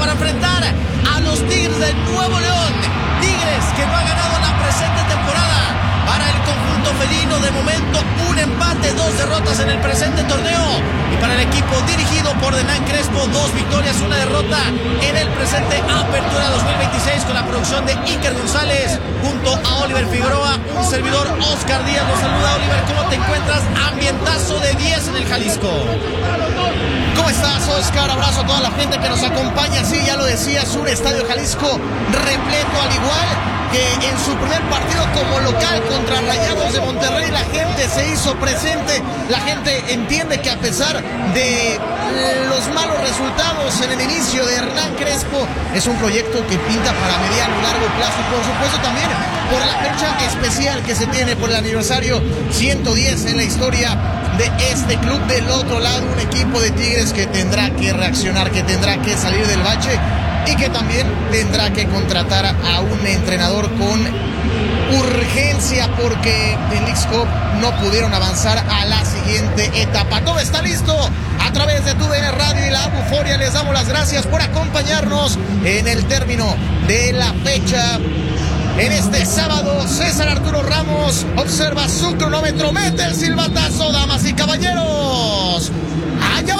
para enfrentar a los Tigres de Nuevo León. Tigres que no ha ganado la presente temporada. Para el conjunto felino, de momento, un empate, 2 derrotas en el presente torneo. Y para el equipo dirigido por Hernán Crespo, 2 victorias, 1 derrota en el presente Apertura 2026, con la producción de Iker González junto a Oliver Figueroa, un servidor Oscar Díaz. Los saluda. Oliver, ¿cómo te encuentras? Ambientazo de 10 en el Jalisco. ¿Cómo estás, Oscar? Abrazo a toda la gente que nos acompaña. Sí, ya lo decías, un estadio Jalisco repleto, al igual que en su primer partido como local contra Rayados de Monterrey. La gente se hizo presente, la gente entiende que a pesar de los malos resultados en el inicio de Hernán Crespo, es un proyecto que pinta para mediano y largo plazo, y por supuesto también por la fecha especial que se tiene por el aniversario 110 en la historia de este club. Del otro lado, un equipo de Tigres que tendrá que reaccionar, que tendrá que salir del bache y que también tendrá que contratar a un entrenador con urgencia, porque en Leagues Cup no pudieron avanzar a la siguiente etapa. Todo está listo a través de TUDN Radio y la Buforia. Les damos las gracias por acompañarnos en el término de la fecha. En este sábado, César Arturo Ramos observa su cronómetro, mete el silbatazo, damas y caballeros. ¡Allá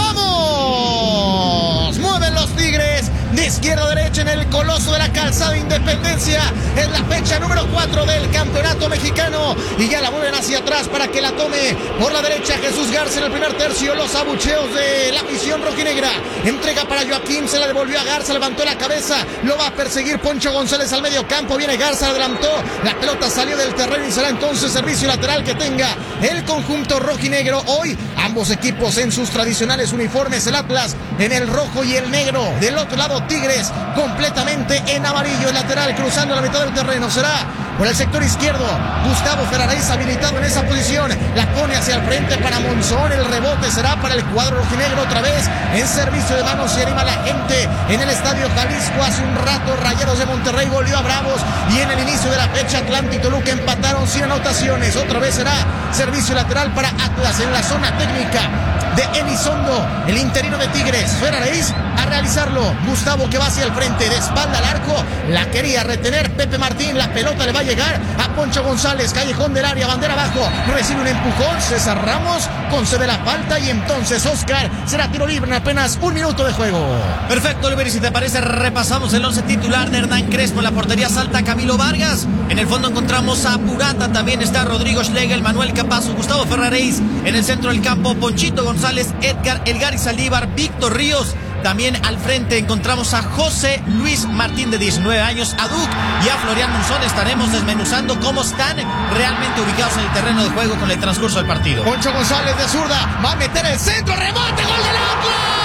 vamos! Mueven los Tigres de izquierda a derecha en el Coloso de la Calzada Independencia. Es la fecha número 4 del campeonato mexicano y ya la mueven hacia atrás para que la tome por la derecha Jesús Garza en el primer tercio. Los abucheos de la afición rojinegra. Entrega para Joaquín, se la devolvió a Garza, levantó la cabeza, lo va a perseguir Poncho González al medio campo. Viene Garza, adelantó, la pelota salió del terreno y será entonces servicio lateral que tenga el conjunto rojinegro. Hoy ambos equipos en sus tradicionales uniformes, el Atlas en el rojo y el negro. Del otro lado, Tigres completamente en amarillo. El lateral cruzando la mitad del terreno será por el sector izquierdo. Gustavo Ferraréis habilitado en esa posición. La pone hacia el frente para Monzón. El rebote será para el cuadro rojinegro otra vez en servicio de manos y anima a la gente en el estadio Jalisco. Hace un rato Rayados de Monterrey volvió a Bravos y en el inicio de la fecha Atlante y Toluca empataron sin anotaciones. Otra vez será servicio lateral para Atlas en la zona técnica de Elizondo, el interino de Tigres. Ferraréis a realizarlo. Gustavo que va hacia el frente, de espalda al arco, la quería retener Pepe Martín. La pelota le va a llegar a Poncho González, callejón del área, bandera abajo, recibe un empujón. César Ramos concede la falta y entonces Oscar será tiro libre en apenas 1 minuto de juego. Perfecto, Oliver, y si te parece repasamos el 11 titular de Hernán Crespo. En la portería salta Camilo Vargas, en el fondo encontramos a Purata, también está Rodrigo Schlegel, Manuel Capazo, Gustavo Ferraréis, en el centro del campo Ponchito González, Edgar Elgari Saldívar, Víctor Ríos. También al frente encontramos a José Luis Martín, de 19 años, a Duc y a Florian Monzón. Estaremos desmenuzando cómo están realmente ubicados en el terreno de juego con el transcurso del partido. Poncho González de zurda va a meter el centro, remate, gol del Atlas.